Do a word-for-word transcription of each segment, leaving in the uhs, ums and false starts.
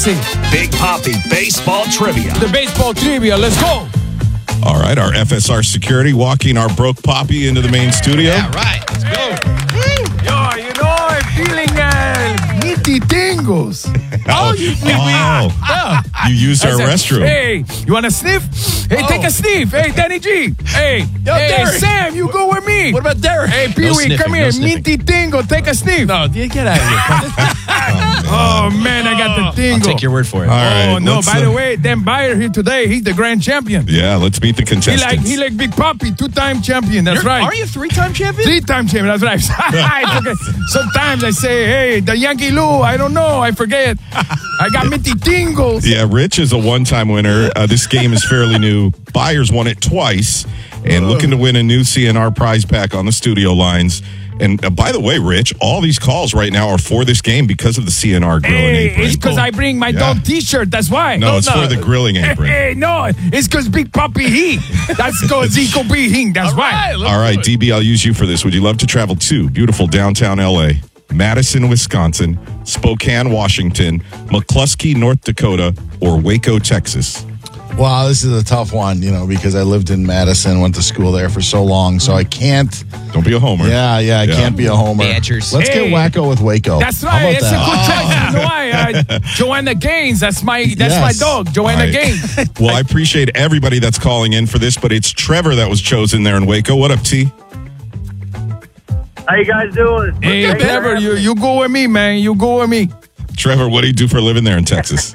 Big Poppy Baseball Trivia. The baseball trivia. Let's go. All right, our F S R security walking our broke Poppy into the main studio. Yeah, right. Let's go. Yo, you know, I'm feeling uh, nitty tingles. Oh, you, oh. you used our I said, restroom. Hey, you want a sniff? Hey, Oh. take a sniff. Hey, Danny G. Hey, Yo, hey, Derek. Sam, you go with me. What about Derek? Hey, Pee No Wee, sniffing, come no here. sniffing. Nitty tingle. Take a sniff. No, get out of here. Oh, man, I got the I'll tingle. take your word for it. All right, Oh, no, let's, by uh, the way, Dan Byer here today. He's the grand champion. Yeah, let's meet the He contestants. like, he like Big Poppy, two-time champion. That's You're- right. Are you a three-time champion? Three-time champion. That's right. It's okay. Sometimes I say, hey, the Yankee Lou. I don't know. I forget. I got minty tingles. Yeah, Rich is a one-time winner. Uh, this game is fairly new. Byers won it twice and looking to win a new C N R prize pack on the studio lines. And uh, by the way, Rich, all these calls right now are for this game because of the C N R grilling Hey, apron. it's because I bring my Yeah. dog T-shirt. That's why. No, it's for the grilling apron. Hey, no, it's because Big Poppy he. That's because he could be hing. That's why. All right, D B, I'll use you for this. Would you love to travel to beautiful downtown L A, Madison, Wisconsin, Spokane, Washington, McCluskey, North Dakota, or Waco, Texas? Wow, this is a tough one, you know, because I lived in Madison, went to school there for so long, so I can't. Don't be a homer. Yeah, yeah, I Yeah. can't be a homer. Badgers. Let's Hey. get wacko with Waco. That's How right. about It's that? a good choice. You know why? Uh, Joanna Gaines. That's my. That's Yes. my dog, Joanna All right. Gaines. Well, I appreciate everybody that's calling in for this, but it's Trevor that was chosen there in Waco. What up, T? How you guys doing? Hey, Thanks for Trevor, having you me. you go with me, man. You go with me. Trevor, what do you do for a living there in Texas?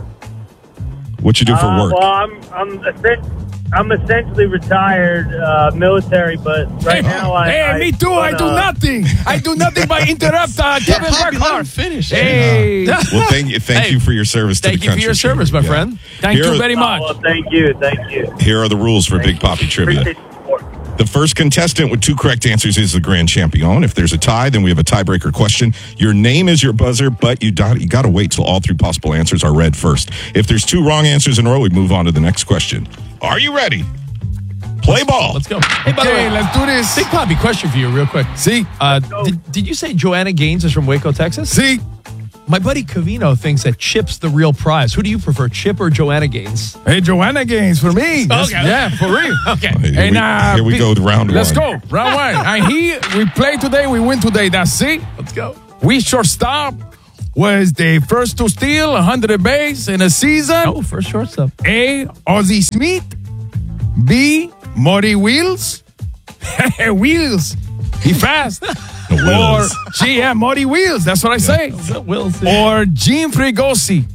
What you do for Uh, work? Well, I'm I'm essen- I'm essentially retired uh, military, but right hey, now I. hey, I me too. I run, do uh, nothing. I do nothing but interrupt uh, Kevin Poppy, let him Burkhardt. finish. Hey, Well, thank you, thank Hey, you for your service to Thank the you for country. your service, my Yeah. friend. thank Here you are- very Oh, much. well, thank you, thank you. Here are the rules for Big Poppy Trivia. Appreciate the support. The first contestant with two correct answers is the grand champion. If there's a tie, then we have a tiebreaker question. Your name is your buzzer, but you got you got to wait till all three possible answers are read first. If there's two wrong answers in a row, we move on to the next question. Are you ready? Play ball. Let's go. Hey, by the Okay, way, let's do this. Big Poppy, question for you, real quick. See, Uh, did, did you say Joanna Gaines is from Waco, Texas? see. My buddy Cavino thinks that Chip's the real prize. Who do you prefer, Chip or Joanna Gaines? Hey, Joanna Gaines for me. That's- Okay. Yeah, for real. Okay. Here, And, we, uh, here we Big- go to round Let's one. go. Round one. And he, we play today, we win today. That's it. Let's go. We shortstop was the first to steal one hundred base in a season. Oh, first shortstop. A. Ozzie Smith. B. Muddy Wheels. Wheels. He fast. The Or Wills. G. Yeah, Muddy Wheels. That's what I say. Will. Or Jim Fregosi.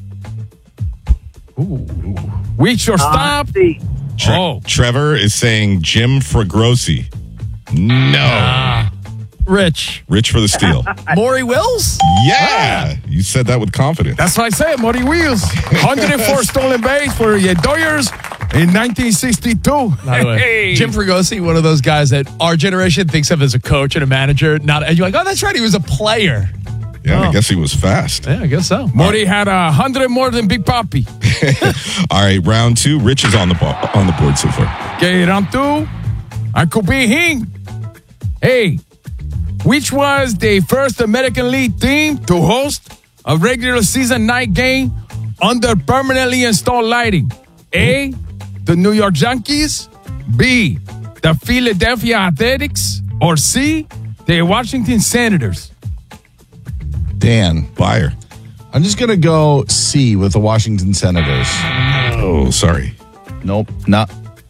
We shortstop. Uh, see, Tre- Oh. Trevor is saying Jim Fregosi. No. Rich. Rich for the steal. Maury Wills? Yeah. You said that with confidence. That's what I said, Muddy Wheels. one hundred four stolen base for the Dodgers in nineteen sixty-two. By the way, Hey. Jim Fregosi, one of those guys that our generation thinks of as a coach and a manager. Not, and you're like, oh, that's right, he was a player. yeah, I Oh. guess he was fast. Yeah, I guess so. Muddy had a hundred more than Big Poppy. All right, round two. Rich is on the ball, on the board so far. Okay, round two. I could be hing. Hey, which was the first American League team to host a regular season night game under permanently installed lighting? A, the New York Yankees. B, the Philadelphia Athletics. Or C, the Washington Senators. Dan, Buyer. I'm just going to go C with the Washington Senators. Oh, sorry. Nope, not.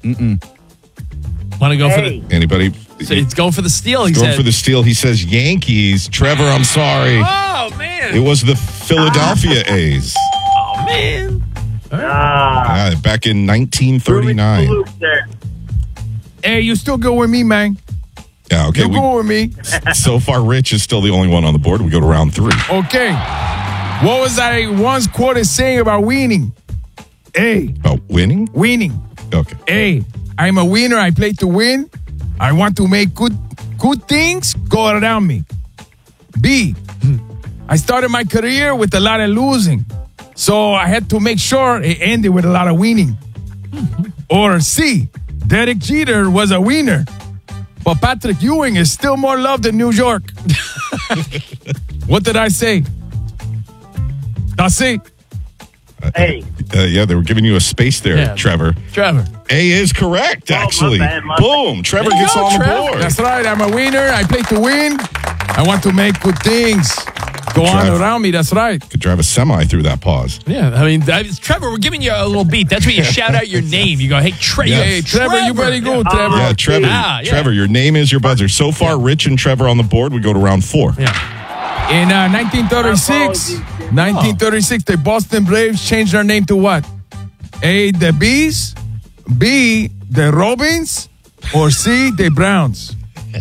Want to go for Hey. the. Anybody? So it's going for the steal, he Going said. for the steal. He says Yankees. Trevor, I'm sorry. oh, man. It was the Philadelphia A's. oh, man. ah, Ah, back in nineteen thirty-nine. Salute there. Hey, you still go with me, man. Yeah, okay. You We, go with me. so far, Rich is still the only one on the board. We go to round three. Okay. What was I once quoted saying about winning? A, Oh, winning? winning. Okay. A, I'm a winner. I play to win. I want to make good good things go around me. B, I started my career with a lot of losing. So I had to make sure it ended with a lot of winning. Or C, Derek Jeter was a winner. But Patrick Ewing is still more loved in New York. What did I say? That's it. A. Uh, yeah, they were giving you a space there, Yeah. Trevor. Trevor. A is correct, Oh, my actually. bad, my Boom. Trevor There you gets go, on the Trev. board. That's right. I'm a winner. I play to win. I want to make good things go on Trev. around me. That's right. Could drive a semi through that pause. Yeah, I mean, that is, Trevor, we're giving you a little beat. That's where you shout out your name. You go, hey, Tre- Yes. Hey, Trevor, you better go, Yeah. Trevor. Yeah, Trevor. Ah, yeah. Trevor, your name is your buzzer. So far, Rich and Trevor on the board. We go to round four. Yeah. In uh, nineteen thirty-six, Apologies. nineteen thirty-six, the Boston Braves changed their name to what? A, the Bees, B, the Robins, or C, the Browns?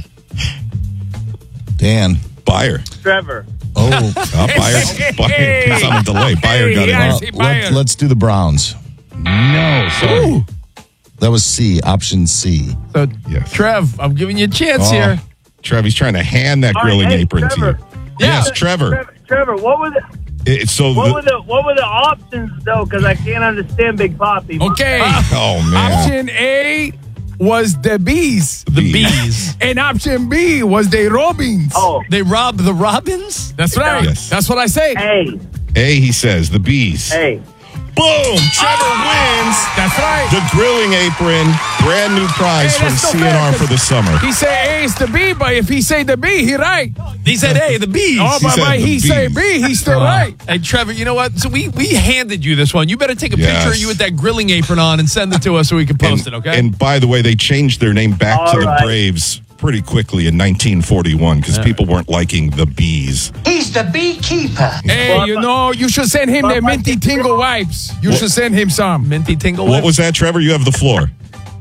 Dan. Buyer. Trevor. Oh, Uh, Buyer. Buyer. He's on a delay. Buyer Hey, got it. yeah. well, say Bayern. let, let's do the Browns. No, sorry. That was C, option C. So, Yes. Trev, I'm giving you a chance Oh, here. Trev, he's trying to hand that All right, grilling hey, apron Trevor. to you. Yes, Trevor. Trevor, Trevor, what were the It- so what the- were the what were the options though? Because I can't understand Big Poppy. Okay. oh, man. Option A was the Bees, The bees. and option B was the Robins. Oh, They robbed the Robins? That's right. Yes. That's what I say. hey, A, he says, the bees. hey. Boom! Trevor wins That's right. the grilling apron. Brand new prize Hey, from that's no C N fair, R for the summer. He say A is the B, but if he say the B, he right. He said, hey, the bees. Oh, but said but the he say Bees. B, he's still Uh, right. Hey, Trevor, you know what? So we, we handed you this one. You better take a Yes. picture of you with that grilling apron on and send it to us so we can post and, it, okay? And by the way, they changed their name back All to the right. Braves pretty quickly in nineteen forty-one because people weren't liking the bees. He's the beekeeper. Hey, Well, you but- know, you should send him the but- minty tingle wipes. You should send him some. Minty Tingle. What was that, Trevor? You have the floor.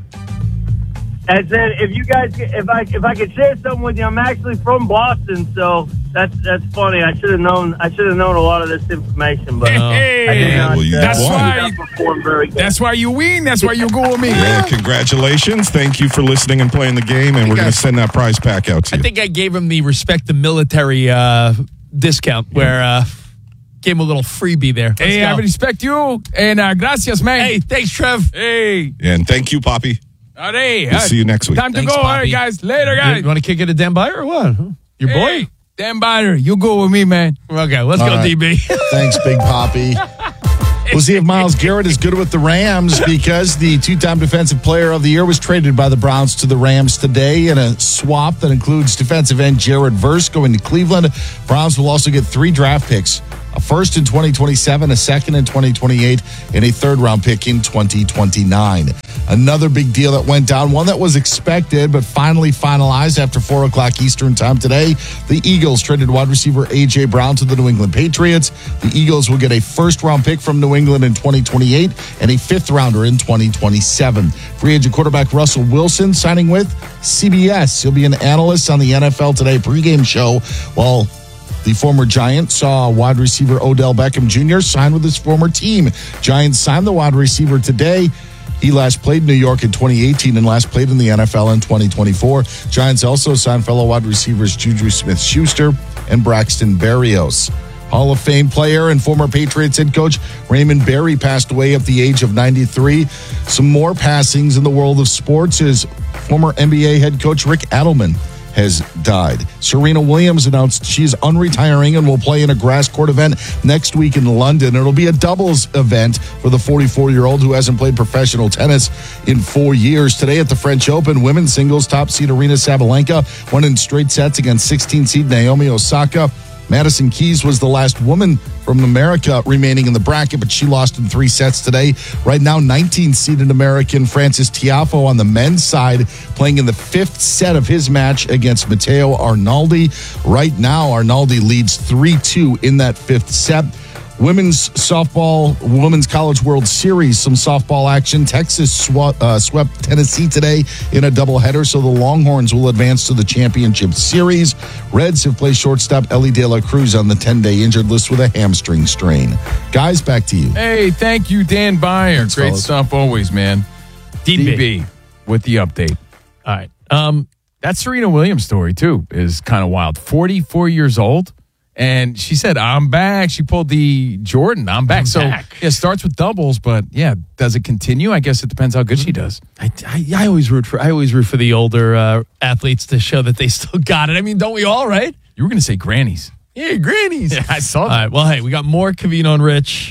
I said if you guys, if I if I could share something with you, I'm actually from Boston, so that's that's funny. I should have known. I should have known a lot of this information, but I did Hey, not. well, you uh, that's won. why. not perform very good. That's why you win. That's why you go with me. Yeah, congratulations. Thank you for listening and playing the game, and we're going I- to send that prize pack out to I you. think I gave him the respect the military uh, discount where uh, gave him a little freebie there. Let's Hey, go. I respect you. And uh, gracias, man. Hey, thanks, Trev. Hey. And thank you, Poppy. All right. We'll see you next week. Time to Thanks, go. All right, Poppy. guys. Later, You, guys. want to kick it to Dan Byer or what? Your boy? Hey, Dan Byder, you go with me, man. Okay, let's All go, right. D B. Thanks, Big Poppy. We'll see if Myles Garrett is good with the Rams because the two-time Defensive Player of the Year was traded by the Browns to the Rams today in a swap that includes defensive end Jared Verse going to Cleveland. Browns will also get three draft picks, a first in twenty twenty-seven, a second in twenty twenty-eight, and a third-round pick in twenty twenty-nine. Another big deal that went down, one that was expected but finally finalized after four o'clock Eastern time today. The Eagles traded wide receiver A J. Brown to the New England Patriots. The Eagles will get a first-round pick from New England in twenty twenty-eight and a fifth-rounder in twenty twenty-seven. Free agent quarterback Russell Wilson signing with C B S. He'll be an analyst on the N F L Today pregame show, while the former Giant saw wide receiver Odell Beckham Junior sign with his former team. Giants signed the wide receiver today. He last played in New York in twenty eighteen and last played in the N F L in twenty twenty-four. Giants also signed fellow wide receivers Juju Smith-Schuster and Braxton Berrios. Hall of Fame player and former Patriots head coach Raymond Berry passed away at the age of ninety-three. Some more passings in the world of sports is former N B A head coach Rick Adelman has died. Serena Williams announced she's unretiring and will play in a grass court event next week in London. It'll be a doubles event for the forty-four-year-old who hasn't played professional tennis in four years. Today at the French Open, women's singles top seed Arina Sabalenka won in straight sets against sixteen seed Naomi Osaka. Madison Keys was the last woman from America remaining in the bracket, but she lost in three sets today. Right now, nineteen-seeded American Francis Tiafoe on the men's side playing in the fifth set of his match against Matteo Arnaldi. Right now, Arnaldi leads three two in that fifth set. Women's softball, Women's College World Series, some softball action. Texas sw- uh, swept Tennessee today in a doubleheader, so the Longhorns will advance to the championship series. Reds have placed shortstop Ellie De La Cruz on the ten-day injured list with a hamstring strain. Guys, back to you. Hey, thank you, Dan Byer. Thanks, Great fellas. stuff always, man. D B. D B with the update. All right. Um, That Serena Williams story, too, is kind of wild. forty-four years old. And she said, I'm back. She pulled the Jordan. I'm back. I'm so back. yeah, it starts with doubles, but yeah, does it continue? I guess it depends how good she does. I, I, I always root for I always root for the older uh, athletes to show that they still got it. I mean, don't we all, right? You were going to say grannies. Yeah, grannies. Yeah, I saw All that. right. Well, hey, we got more Cavino and Rich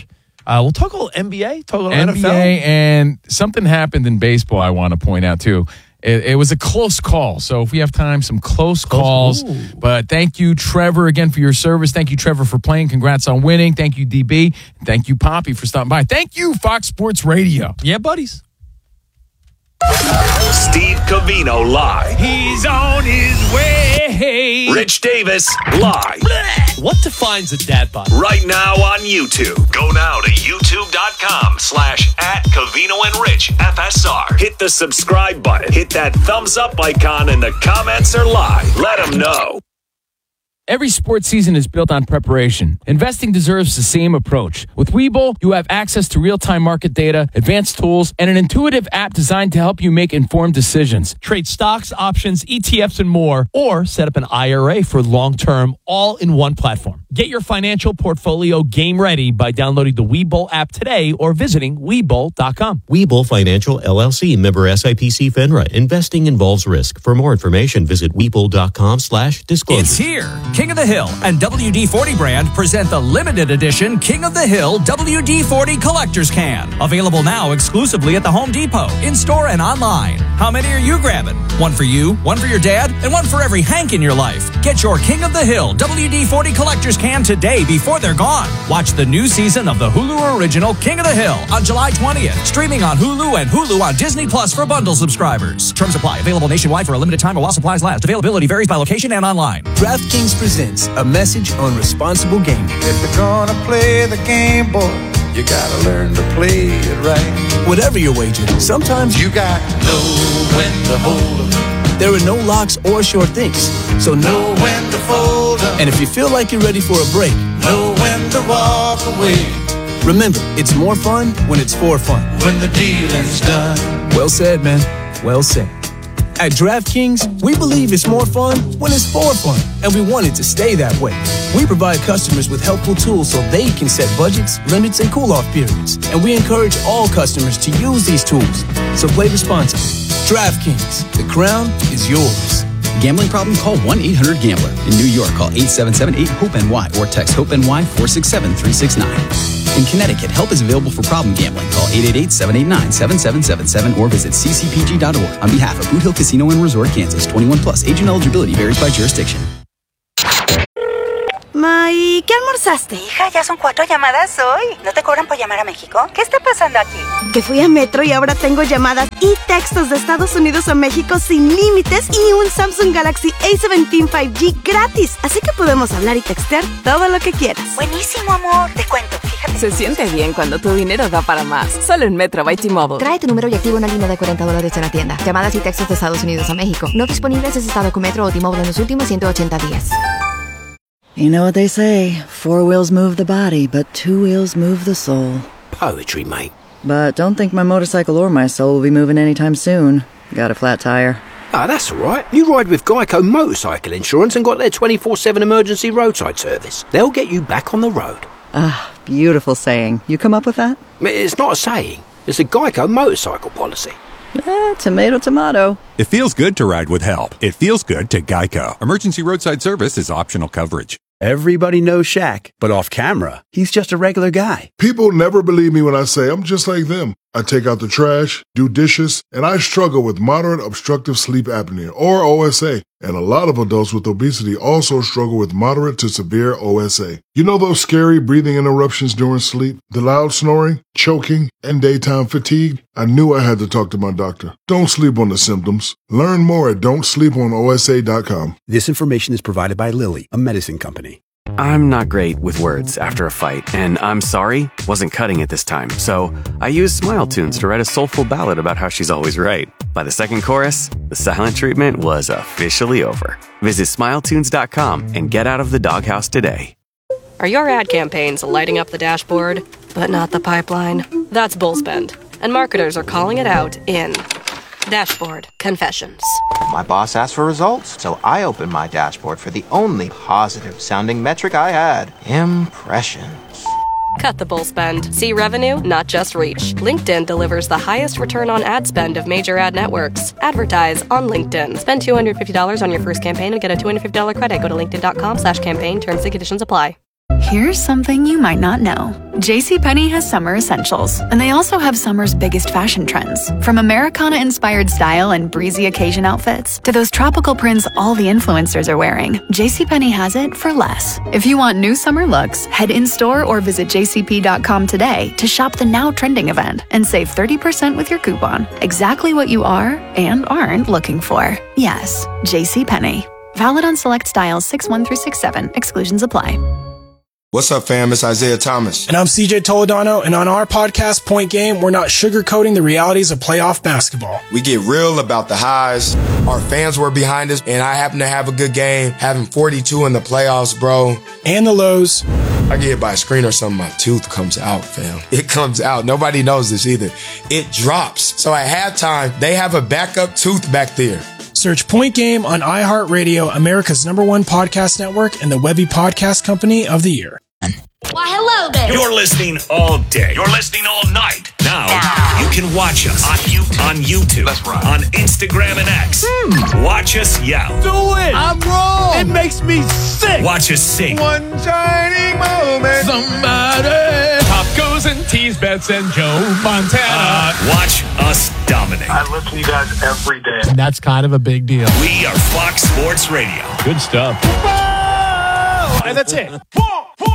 Uh, we'll talk a little N B A, talk a little N N F B L. A, and something happened in baseball I want to point out, too. It, it was a close call. So if we have time, some close calls. Ooh. But thank you, Trevor, again, for your service. Thank you, Trevor, for playing. Congrats on winning. Thank you, D B. Thank you, Poppy, for stopping by. Thank you, Fox Sports Radio. Yeah, buddies. Steve Covino live. He's on his way. Rich Davis live. What defines a dad bod? Right now on YouTube. Go now to youtube.com slash at Covino and Rich F S R. Hit the subscribe button. Hit that thumbs up icon and the comments are live. Let them know. Every sports season is built on preparation. Investing deserves the same approach. With Webull, you have access to real-time market data, advanced tools, and an intuitive app designed to help you make informed decisions. Trade stocks, options, E T Fs, and more, or set up an I R A for long-term, all in one platform. Get your financial portfolio game ready by downloading the Webull app today or visiting Webull dot com. Webull Financial, L L C, member S I P C FINRA. Investing involves risk. For more information, visit Webull.com slash disclosure. It's here. King of the Hill and W D forty brand present the limited edition King of the Hill W D forty Collector's Can. Available now exclusively at the Home Depot, in-store and online. How many are you grabbing? One for you, one for your dad, and one for every Hank in your life. Get your King of the Hill W D forty Collector's Can today before they're gone. Watch the new season of the Hulu original King of the Hill on July twentieth. Streaming on Hulu and Hulu on Disney Plus for bundle subscribers. Terms apply. Available nationwide for a limited time while supplies last. Availability varies by location and online. DraftKings presents a message on responsible gaming. If you're gonna play the game, boy, you gotta learn to play it right. Whatever your wager, sometimes You got to know when to hold 'em, there are no locks or sure things. So know know when to fold 'em, And if you feel like you're ready for a break, know when to walk away. remember, it's more fun when it's for fun. When the dealing's done, Well said, man. Well said. At DraftKings, we believe it's more fun when it's for fun, and we want it to stay that way. We provide customers with helpful tools so they can set budgets, limits, and cool-off periods, and we encourage all customers to use these tools. So play responsibly. DraftKings, the crown is yours. Gambling problem? Call one eight hundred gambler. In New York, call eight seven seven eight hope N Y or text HOPE-NY four six seven three six nine. In Connecticut, help is available for problem gambling. Call eight eight eight seven eight nine seven seven seven seven or visit c c p g dot org. On behalf of Boot Hill Casino and Resort, Kansas, twenty-one plus. Age and eligibility varies by jurisdiction. Ma, ¿y qué almorzaste? Hija, ya son cuatro llamadas hoy. ¿No te cobran por llamar a México? ¿Qué está pasando aquí? Que fui a Metro y ahora tengo llamadas y textos de Estados Unidos a México sin límites y un Samsung Galaxy A diecisiete cinco G gratis. Así que podemos hablar y textear todo lo que quieras. Buenísimo, amor. Te cuento, fíjate. Se siente bien cuando tu dinero da para más. Solo en Metro by T-Mobile. Trae tu número y activa una línea de cuarenta dólares en la tienda. Llamadas y textos de Estados Unidos a México. No disponibles si has estado con Metro o T-Mobile en los últimos ciento ochenta días. You know what they say, four wheels move the body, but two wheels move the soul. Poetry, mate. But don't think my motorcycle or my soul will be moving anytime soon. Got a flat tire. Ah, that's all right. You ride with Geico Motorcycle Insurance and got their twenty-four seven emergency roadside service. They'll get you back on the road. Ah, beautiful saying. You come up with that? It's not a saying. It's a Geico motorcycle policy. Eh, tomato, tomato. It feels good to ride with help. It feels good to Geico. Emergency roadside service is optional coverage. Everybody knows Shaq, but off camera, he's just a regular guy. People never believe me when I say I'm just like them. I take out the trash, do dishes, and I struggle with moderate obstructive sleep apnea, or O S A. And a lot of adults with obesity also struggle with moderate to severe O S A. You know those scary breathing interruptions during sleep, the loud snoring, choking, and daytime fatigue? I knew I had to talk to my doctor. Don't sleep on the symptoms. Learn more at don't sleep on O S A dot com. This information is provided by Lilly, a medicine company. I'm not great with words after a fight, and I'm sorry wasn't cutting it this time, so I used Smile Tunes to write a soulful ballad about how she's always right. By the second chorus, the silent treatment was officially over. Visit smile tunes dot com and get out of the doghouse today. Are your ad campaigns lighting up the dashboard, but not the pipeline? That's Bullspend, and marketers are calling it out in Dashboard Confessions. My boss asked for results, so I opened my dashboard for the only positive-sounding metric I had, impressions. Cut the bull spend. See revenue, not just reach. LinkedIn delivers the highest return on ad spend of major ad networks. Advertise on LinkedIn. Spend two hundred fifty dollars on your first campaign and get a two hundred fifty dollars credit. Go to linkedin dot com slash campaign. Terms and conditions apply. Here's something you might not know. JCPenney has summer essentials, and they also have summer's biggest fashion trends. From Americana-inspired style and breezy occasion outfits to those tropical prints all the influencers are wearing, JCPenney has it for less. If you want new summer looks, head in-store or visit j c p dot com today to shop the now trending event and save thirty percent with your coupon. Exactly what you are and aren't looking for. Yes, JCPenney. Valid on select styles six one through six seven. Exclusions apply. What's up, fam? It's Isaiah Thomas. And I'm C J Toledano, and on our podcast, Point Game, we're not sugarcoating the realities of playoff basketball. We get real about the highs. Our fans were behind us, and I happen to have a good game, having forty-two in the playoffs, bro. And the lows. I get hit by a screen or something, my tooth comes out, fam. It comes out. Nobody knows this either. It drops. So at halftime, they have a backup tooth back there. Search Point Game on iHeartRadio, America's number one podcast network, and the Webby Podcast Company of the Year. Why, hello there. You're listening all day. You're listening all night. Now, now. you can watch us on YouTube, on, YouTube, That's right. on Instagram and X. Hmm. Watch us yell. Do it. I'm wrong. It makes me sick. Watch us sing. One shining moment. Somebody. Pop goes and tease Bets and Joe Montana. Uh, watch us dominate. I listen to you guys every day. And that's kind of a big deal. We are Fox Sports Radio. Good stuff. And that's it.